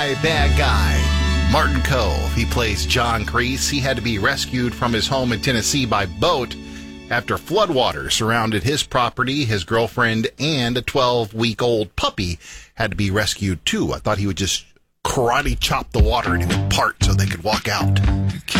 bad guy. Martin Cove, he plays John Kreese. He had to be rescued from his home in Tennessee by boat after floodwaters surrounded his property. His girlfriend and a 12-week-old puppy had to be rescued too. I thought he would just karate chop the water and it would part so they could walk out.